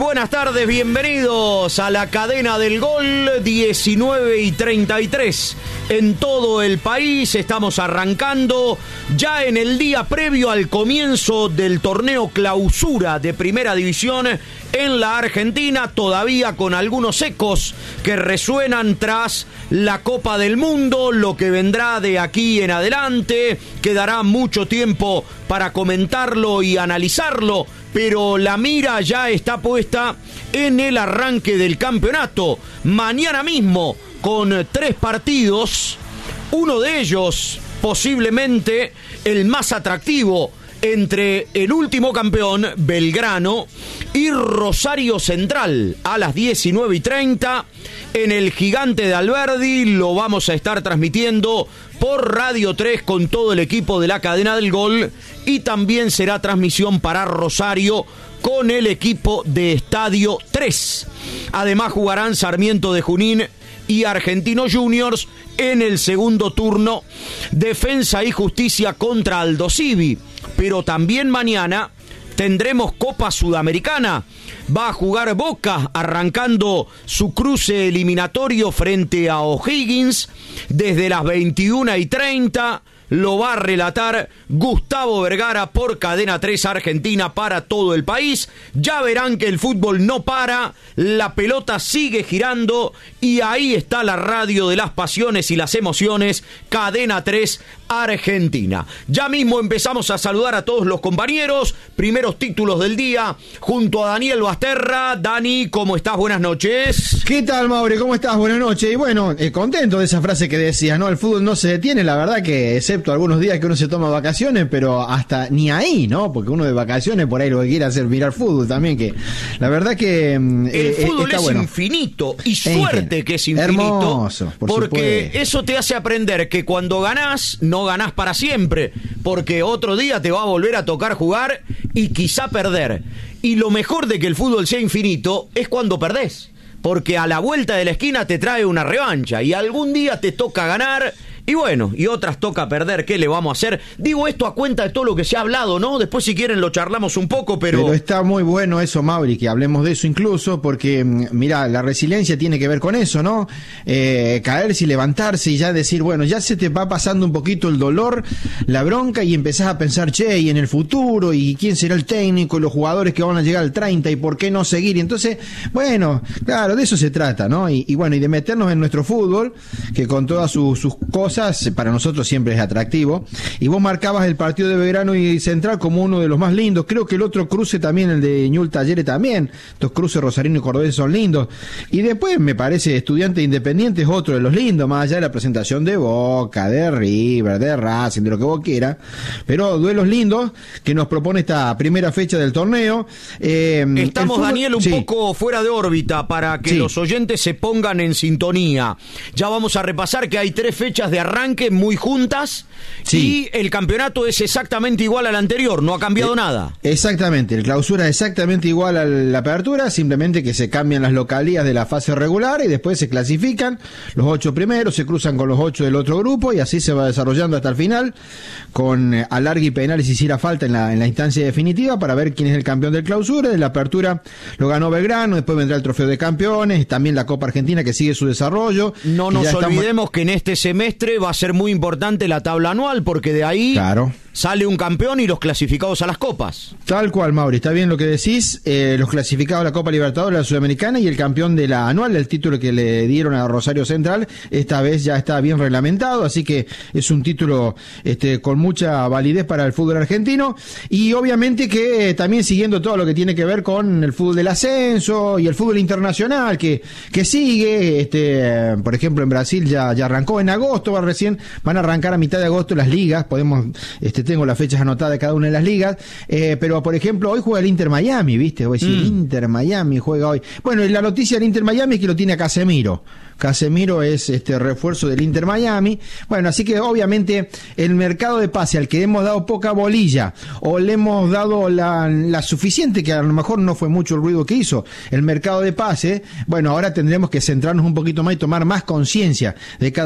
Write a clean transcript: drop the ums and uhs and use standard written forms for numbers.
buenas tardes, bienvenidos a la cadena del gol, 19:33. En todo el país estamos arrancando ya en el día previo al comienzo del torneo clausura de Primera División en la Argentina, todavía con algunos ecos que resuenan tras la Copa del Mundo, lo que vendrá de aquí en adelante. Quedará mucho tiempo para comentarlo y analizarlo, pero la mira ya está puesta en el arranque del campeonato. Mañana mismo, con 3 partidos, uno de ellos posiblemente el más atractivo, entre el último campeón, Belgrano, y Rosario Central, a las 19:30, en el Gigante de Alberdi. Lo vamos a estar transmitiendo por Radio 3 con todo el equipo de la cadena del gol, y también será transmisión para Rosario con el equipo de Estadio 3. Además jugarán Sarmiento de Junín y Argentinos Juniors en el segundo turno, Defensa y Justicia contra Aldo Civi. Pero también mañana tendremos Copa Sudamericana. Va a jugar Boca, arrancando su cruce eliminatorio frente a O'Higgins desde las 21:30. Lo va a relatar Gustavo Vergara por Cadena 3 Argentina para todo el país. Ya verán que el fútbol no para, la pelota sigue girando, y ahí está la radio de las pasiones y las emociones, Cadena 3 Argentina. Ya mismo empezamos a saludar a todos los compañeros. Primeros títulos del día junto a Daniel Basterra. Dani, ¿cómo estás? Buenas noches. ¿Qué tal, Mauri? ¿Cómo estás? Buenas noches. Y bueno, contento de esa frase que decías, ¿no? El fútbol no se detiene, la verdad que excepto algunos días que uno se toma vacaciones, pero hasta ni ahí, ¿no? Porque uno de vacaciones por ahí lo que quiere hacer mirar fútbol también, que la verdad que el fútbol está es bueno. Infinito, y suerte que es infinito. Hermoso, porque supuesto. eso te hace aprender que cuando ganás, no ganás para siempre, porque otro día te va a volver a tocar jugar y quizá perder. Y lo mejor de que el fútbol sea infinito es cuando perdés, porque a la vuelta de la esquina te trae una revancha y algún día te toca ganar. Y bueno, y otras toca perder. ¿Qué le vamos a hacer? Digo esto a cuenta de todo lo que se ha hablado, ¿no? Después, si quieren, lo charlamos un poco, pero está muy bueno eso, Mauri, que hablemos de eso incluso, porque, mirá, la resiliencia tiene que ver con eso, ¿no? Caerse y levantarse y ya decir, bueno, ya se te va pasando un poquito el dolor, la bronca, y empezás a pensar, che, y en el futuro, y quién será el técnico, y los jugadores que van a llegar al 30, y por qué no seguir. Y entonces, bueno, claro, de eso se trata, ¿no? Y bueno, y de meternos en nuestro fútbol, que con todas sus cosas, para nosotros siempre es atractivo. Y vos marcabas el partido de Belgrano y Central como uno de los más lindos. Creo que el otro cruce también, el de Ñul Talleres también. Estos cruces rosarino y cordobés son lindos. Y después me parece Estudiantes Independiente es otro de los lindos, más allá de la presentación de Boca, de River, de Racing, de lo que vos quieras. Pero duelos lindos que nos propone esta primera fecha del torneo. Estamos, Daniel, un poco fuera de órbita para que los oyentes se pongan en sintonía. Ya vamos a repasar que hay 3 fechas de arranque muy juntas, y el campeonato es exactamente igual al anterior, no ha cambiado nada. Exactamente, el clausura es exactamente igual a la apertura, simplemente que se cambian las localías de la fase regular y después se clasifican los 8 primeros, se cruzan con los 8 del otro grupo y así se va desarrollando hasta el final, con alargue y penales si hiciera falta en la instancia definitiva para ver quién es el campeón del clausura. De la apertura lo ganó Belgrano, después vendrá el trofeo de campeones, también la Copa Argentina que sigue su desarrollo. No nos olvidemos que en este semestre va a ser muy importante la tabla anual, porque de ahí sale un campeón y los clasificados a las copas. Tal cual, Mauri, está bien lo que decís. Los clasificados a la Copa Libertadores, la Sudamericana, y el campeón de la anual, el título que le dieron a Rosario Central, esta vez ya está bien reglamentado, así que es un título con mucha validez para el fútbol argentino. Y obviamente que también siguiendo todo lo que tiene que ver con el fútbol del ascenso y el fútbol internacional que sigue, por ejemplo en Brasil ya arrancó en agosto, van a arrancar a mitad de agosto las ligas, tengo las fechas anotadas de cada una de las ligas, pero por ejemplo hoy juega el Inter Miami, ¿viste? Voy a decir, Inter Miami juega hoy. Bueno, y la noticia del Inter Miami es que lo tiene a Casemiro. Casemiro es refuerzo del Inter Miami. Bueno, así que obviamente el mercado de pase al que hemos dado poca bolilla o le hemos dado la suficiente, que a lo mejor no fue mucho el ruido que hizo el mercado de pase, bueno, ahora tendremos que centrarnos un poquito más y tomar más conciencia de cada